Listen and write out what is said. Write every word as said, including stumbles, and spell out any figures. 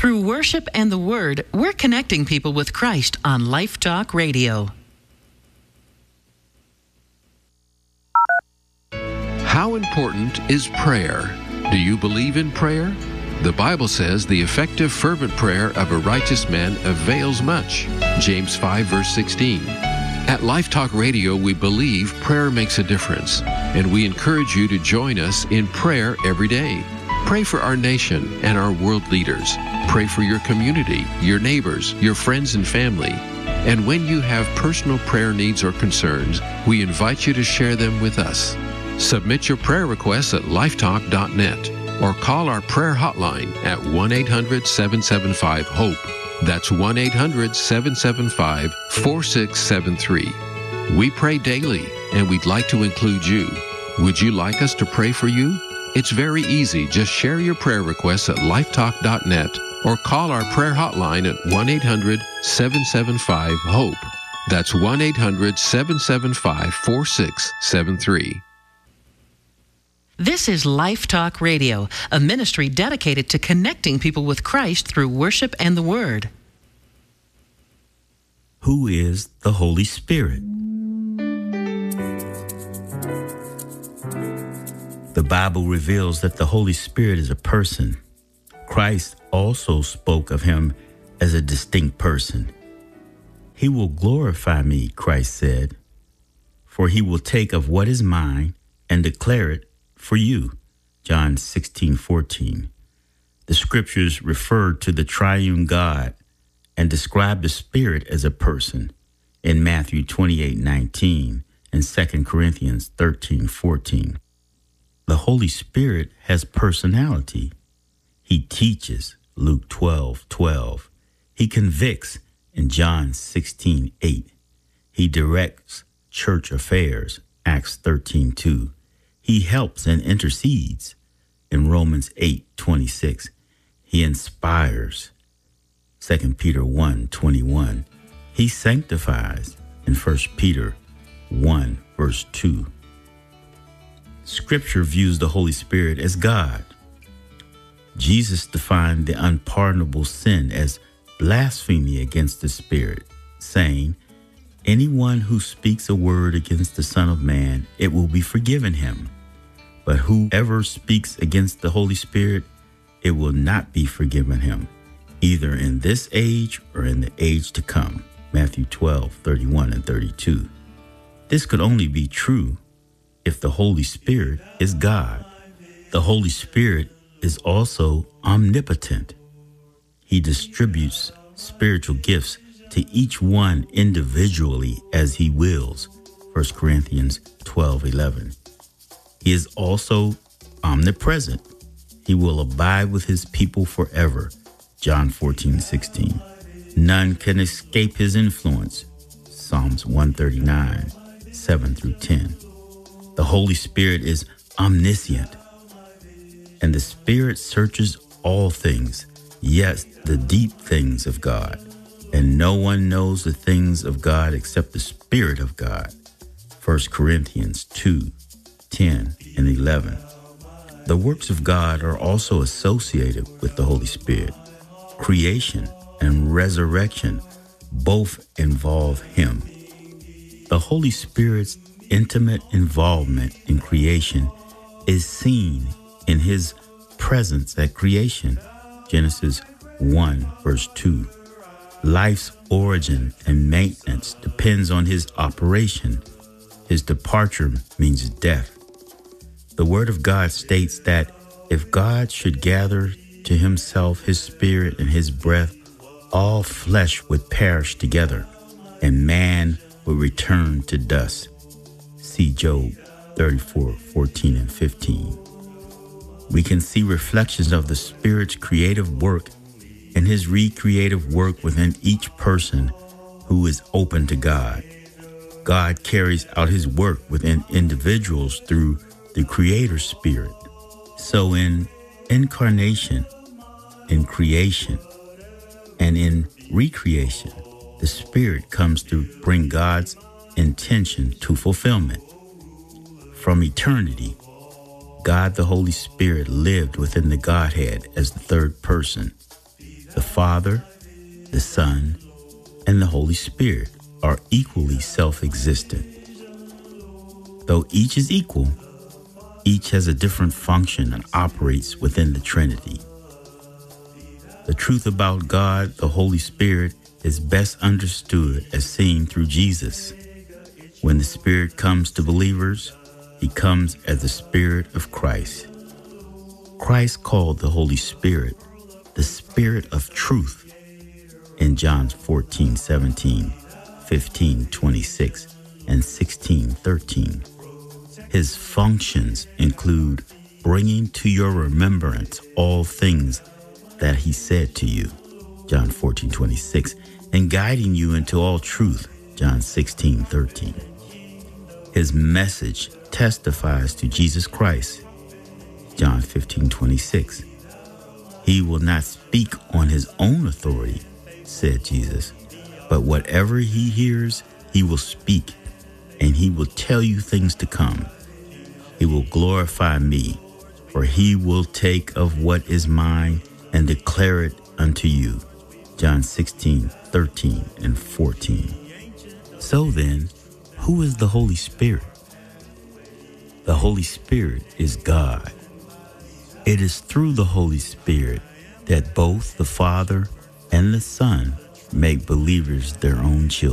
Through worship and the Word, we're connecting people with Christ on Life Talk Radio. How important is prayer? Do you believe in prayer? The Bible says the effective fervent prayer of a righteous man avails much. James five verse sixteen. At Life Talk Radio, we believe prayer makes a difference, and we encourage you to join us in prayer every day. Pray for our nation and our world leaders. Pray for your community, your neighbors, your friends and family. And when you have personal prayer needs or concerns, we invite you to share them with us. Submit your prayer requests at lifetalk dot net or call our prayer hotline at one eight hundred seven seven five HOPE. That's one eight hundred seven seven five four six seven three. We pray daily, and we'd like to include you. Would you like us to pray for you? It's very easy. Just share your prayer requests at lifetalk dot net or call our prayer hotline at one eight hundred seven seven five HOPE. That's one eight hundred seven seven five four six seven three. This is Life Talk Radio, a ministry dedicated to connecting people with Christ through worship and the Word. Who is the Holy Spirit? The Bible reveals that the Holy Spirit is a person. Christ also spoke of him as a distinct person. He will glorify me, Christ said, for he will take of what is mine and declare it for you. John sixteen fourteen. The scriptures refer to the triune God and describe the Spirit as a person in Matthew twenty-eight nineteen and Second Corinthians thirteen fourteen. The Holy Spirit has personality. He teaches, Luke twelve twelve. He convicts in John sixteen eight. He directs church affairs, Acts thirteen two. He helps and intercedes in Romans eight twenty-six. He inspires, Second Peter one twenty-one. He sanctifies in First Peter one verse two. Scripture views the Holy Spirit as God. Jesus defined the unpardonable sin as blasphemy against the Spirit, saying, anyone who speaks a word against the Son of Man, it will be forgiven him. But whoever speaks against the Holy Spirit, it will not be forgiven him, either in this age or in the age to come. Matthew twelve thirty-one and thirty-two. This could only be true if the Holy Spirit is God. The Holy Spirit is also omnipotent. He distributes spiritual gifts to each one individually as he wills. First Corinthians twelve eleven. He is also omnipresent. He will abide with his people forever. John fourteen sixteen. None can escape his influence. Psalms one thirty-nine, seven through ten. The Holy Spirit is omniscient, and the Spirit searches all things, yes, the deep things of God. And no one knows the things of God except the Spirit of God. First Corinthians two ten and eleven. The works of God are also associated with the Holy Spirit. Creation and resurrection both involve him. The Holy Spirit's intimate involvement in creation is seen in his presence at creation. Genesis one verse two. Life's origin and maintenance depends on his operation. His departure means death. The Word of God states that if God should gather to himself his spirit and his breath, all flesh would perish together, and man would return to dust. See Job thirty-four fourteen and fifteen. We can see reflections of the Spirit's creative work and his recreative work within each person who is open to God. God carries out his work within individuals through the Creator Spirit. So in incarnation, in creation, and in recreation, the Spirit comes to bring God's intention to fulfillment. From eternity, God the Holy Spirit lived within the Godhead as the third person. The Father, the Son, and the Holy Spirit are equally self-existent. Though each is equal, each has a different function and operates within the Trinity. The truth about God, the Holy Spirit, is best understood as seen through Jesus. When the Spirit comes to believers, he comes as the Spirit of Christ. Christ called the Holy Spirit the Spirit of Truth in John fourteen, seventeen, fifteen, twenty-six, and sixteen, thirteen. His functions include bringing to your remembrance all things that he said to you, John fourteen, twenty-six, and guiding you into all truth, John sixteen, thirteen. His message testifies to Jesus Christ, John fifteen, twenty-six. He will not speak on his own authority, said Jesus, but whatever he hears, he will speak, and he will tell you things to come. He will glorify me, for he will take of what is mine and declare it unto you. John sixteen, thirteen, and fourteen. So then, who is the Holy Spirit? The Holy Spirit is God. It is through the Holy Spirit that both the Father and the Son make believers their own children.